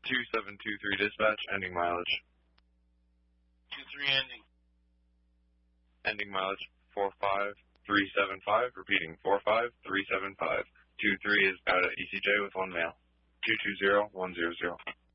2723 dispatch, ending mileage. 23 ending. Ending mileage 45375, repeating 45375. 23 is out at ECJ with 1 male. 220100.